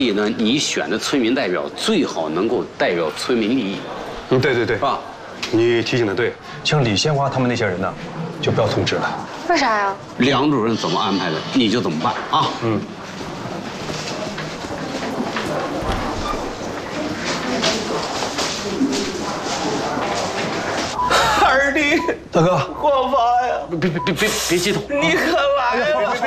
所以呢，你选的村民代表最好能够代表村民利益。 对， 是吧？ 你提醒的对，像李鲜花他们那些人呢，就不要通知了。 为啥呀？ 梁主任怎么安排的，你就怎么办啊？ 二弟， 大哥， 我爸呀， 别激动， 你可来呀！